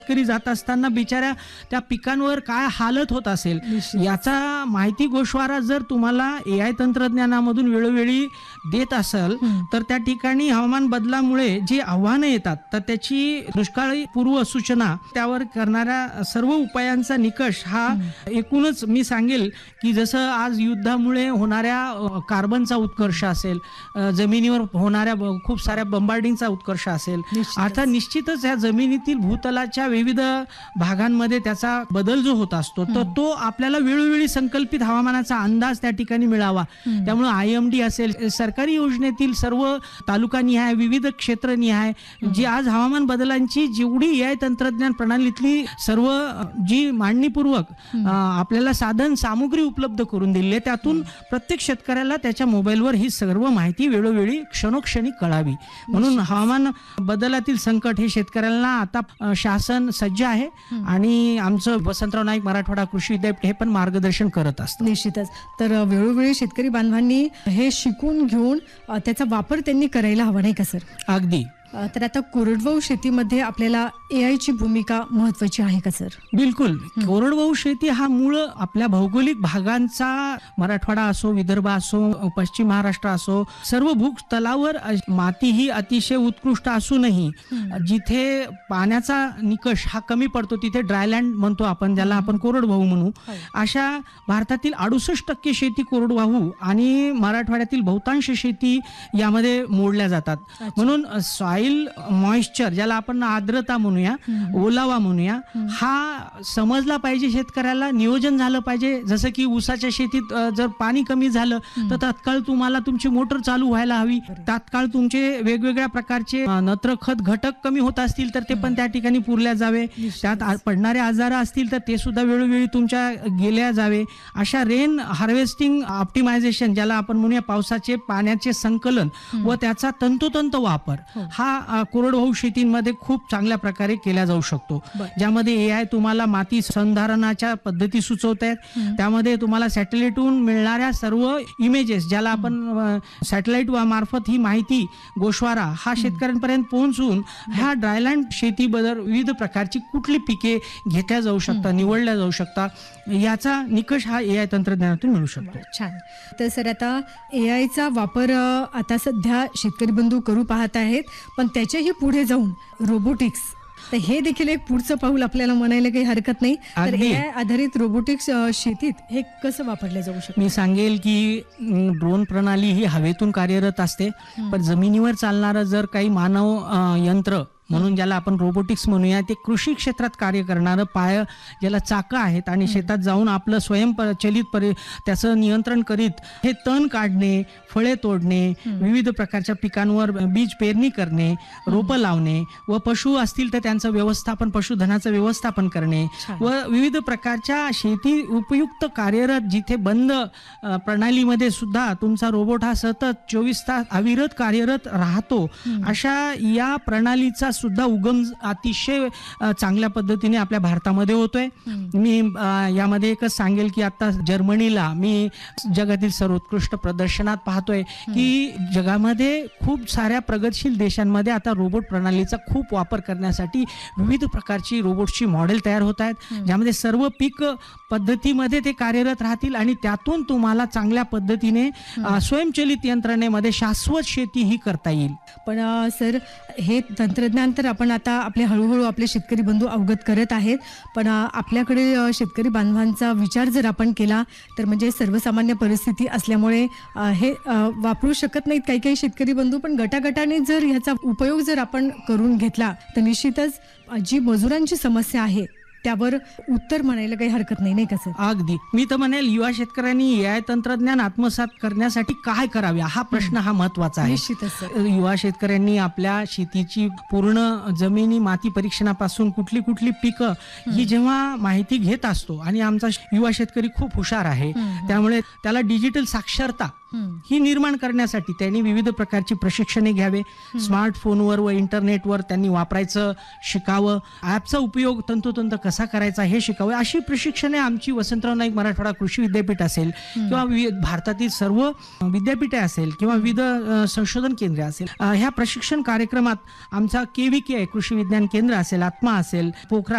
शेतकरी जात असताना बिचाऱ्या त्या पिकांवर काय हालत होत असेल याचा माहिती गोषवारा जर तुम्हाला AI तंत्रज्ञानामधून वेळोवेळी देत असेल तर त्या ठिकाणी हवामान बदलामुळे जी आव्हानं येतात तर त्याची दुष्काळी पूर्व सूचना त्यावर करणाऱ्या सर्व उपायांचा निकष हा एकूणच मी सांगेल की जसं आज युद्धामुळे होणाऱ्या कार्बनचा उत्कर्ष असेल, जमिनीवर होणाऱ्या खूप साऱ्या बंबार्डिंगचा उत्कर्ष असेल, आता निश्चितच या जमिनीतील भूतलाच्या विविध भागांमध्ये त्याचा बदल जो होत असतो तर तो आपल्याला वेळोवेळी संकल्पित हवामानाचा अंदाज त्या ठिकाणी मिळावा. त्यामुळे IMD असेल, सरकारी योजनेतील सर्व तालुकानिहाय विविध क्षेत्रनिहाय जी आज हवामान बदलांची जेवढी AI तंत्रज्ञान प्रणालीतली सर्व जी मांडणीपूर्वक आपल्याला साधन सामुग्री उपलब्ध करून दिली आहे त्यातून प्रत्येक शेतकऱ्याला त्याच्या मोबाईलवर ही सर्व माहिती वेळोवेळी क्षणोक्षणी कळावी. म्हणून हवामान बदलातील संकट हे शेतकऱ्यांना आता शासन सज्ज आहे आणि आमचं वसंतराव नाईक मराठवाडा कृषी विद्यापीठ हे पण मार्गदर्शन करत असतं. निश्चितच. तर वेळोवेळी शेतकरी बांधवांनी हे शिकून घेऊन त्याचा वापर त्यांनी करायला हवा नाही का सर? अगदी. तर आता कोरडवाहू शेतीमध्ये आपल्याला AI ची भूमिका महत्वाची आहे का सर? बिलकुल. कोरडवाहू शेती हा मूळ आपल्या भौगोलिक भागांचा मराठवाडा असो, विदर्भ असो, पश्चिम महाराष्ट्र असो, सर्व भूतलावर माती ही अतिशय उत्कृष्ट असूनही जिथे पाण्याचा निकष हा कमी पडतो तिथे ड्रायलँड म्हणतो आपण, ज्याला आपण कोरडवाहू म्हणू, अशा भारतातील 68% शेती कोरडवाहू आणि मराठवाड्यातील बहुतांश शेती यामध्ये मोडल्या जातात. म्हणून सॉइल मॉइश्चर ज्याला आपण आर्द्रता म्हणूया, ओलावा म्हणूया, हा समजला पाहिजे शेतकऱ्याला, नियोजन झालं पाहिजे. जसं की ऊसाच्या शेतीत जर पाणी कमी झालं तर तात्काळ तुम्हाला तुमची मोटर चालू व्हायला हवी, तात्काळ तुमचे वेगवेगळ्या प्रकारचे नत्र खत घटक कमी होत असतील तर ते पण त्या ठिकाणी पुरल्या जावे, त्यात पडणारे आजार असतील तर ते सुद्धा वेळोवेळी तुमच्या गेल्या जावे. अशा रेन हार्वेस्टिंग ऑप्टिमायझेशन ज्याला आपण म्हणूया, पावसाचे पाण्याचे संकलन व त्याचा तंतोतंत वापर हा कोरडवाहू शेतीमध्ये खूप चांगल्या प्रकारे केला जाऊ शकतो. ज्यामध्ये AI तुम्हाला माती संधारणाच्या पद्धती सुचवत आहेत, त्यामध्ये तुम्हाला सॅटेलाइटहून मिळणाऱ्या सर्व इमेजेस ज्याला आपण सॅटेलाइट मार्फत ही माहिती गोषवारा हा शेतकऱ्यांपर्यंत पोहोचून ह्या ड्रायलँड शेतीबद्दल विविध प्रकारची कुठली पिके घेतल्या जाऊ शकतात, निवडल्या जाऊ शकतात याचा निकष हा AI तंत्रज्ञानातून मिळू शकतो. छान. तर सर आता AI चा वापर आता सध्या शेतकरी बंधू करू पाहत आहेत, पण त्याच्याही पुढे जाऊन रोबोटिक्स, तर हे देखील एक पुढचं पाऊल आपल्याला म्हणायला काही हरकत नाही. तर AI आधारित रोबोटिक्स शेतीत हे कसं वापरले जाऊ शकतं? मी सांगेल की ड्रोन प्रणाली ही हवेतून कार्यरत असते, पण जमिनीवर चालणारं जर काही मानव यंत्र म्हणून ज्याला आपण रोबोटिक्स म्हणूया, ते कृषी क्षेत्रात कार्य करणारं पाय ज्याला चाकं आहेत आणि शेतात जाऊन आपलं स्वयंचलित त्याचं नियंत्रण करीत हे तण काढणे, फळे तोडणे, विविध प्रकारच्या पिकांवर बीज पेरणी करणे, रोपं लावणे व पशु असतील तर त्यांचं व्यवस्थापन, पशुधनाचं व्यवस्थापन करणे व विविध प्रकारच्या शेती उपयुक्त कार्यरत जिथे बंद प्रणालीमध्ये सुद्धा तुमचा रोबोट हा सतत 24 तास अविरत कार्यरत राहतो, अशा या प्रणालीचा सुद्धा उगम अतिशय चांगल्या पद्धतीने आपल्या भारतामध्ये होतोय. मी यामध्ये एकच सांगेल की आता जर्मनीला मी जगातील सर्वोत्कृष्ट प्रदर्शनात पाहतोय की जगामध्ये खूप साऱ्या प्रगतशील देशांमध्ये आता रोबोट प्रणालीचा खूप वापर करण्यासाठी विविध प्रकारची रोबोटची मॉडेल तयार होत आहेत, ज्यामध्ये सर्व पीक पद्धतीमध्ये ते कार्यरत राहतील आणि त्यातून तुम्हाला चांगल्या पद्धतीने स्वयंचलित यंत्रणेमध्ये शाश्वत शेती ही करता येईल. पण सर हे तंत्रज्ञान तर आपण आता आपले हळूहळू आपले शेतकरी बंधू अवगत करत आहेत, पण आपल्याकडे शेतकरी बांधवांचा विचार जर आपण केला तर म्हणजे सर्वसामान्य परिस्थिती असल्यामुळे हे वापरू शकत नाहीत काही काही शेतकरी बंधू, पण गटागटाने जर ह्याचा उपयोग जर आपण करून घेतला तर निश्चितच जी मजुरांची समस्या आहे त्यावर उत्तर म्हणायला काही हरकत नाही, नाही का सर? अगदी. मी तर म्हणेल युवा शेतकऱ्यांनी AI तंत्रज्ञान आत्मसात करण्यासाठी काय करावे हा प्रश्न हा महत्वाचा आहे. निश्चितच. युवा शेतकऱ्यांनी आपल्या शेतीची पूर्ण जमिनी माती परीक्षणापासून कुठली कुठली पिकं ही जेव्हा माहिती घेत असतो, आणि आमचा युवा शेतकरी खूप हुशार आहे त्यामुळे त्याला डिजिटल साक्षरता ही निर्माण करण्यासाठी त्यांनी विविध प्रकारची प्रशिक्षणे घ्यावे, स्मार्टफोनवर व इंटरनेटवर त्यांनी वापरायचं शिकावं, ॲपचा उपयोग तंतोतंत कसा करायचा हे शिकावं. अशी प्रशिक्षणे आमची वसंतराव नाईक मराठवाडा कृषी विद्यापीठ असेल किंवा भारतातील सर्व विद्यापीठे असेल किंवा विविध संशोधन केंद्रे असेल, ह्या प्रशिक्षण कार्यक्रमात आमचा KVK कृषी विज्ञान केंद्र असेल, आत्मा असेल, पोखरा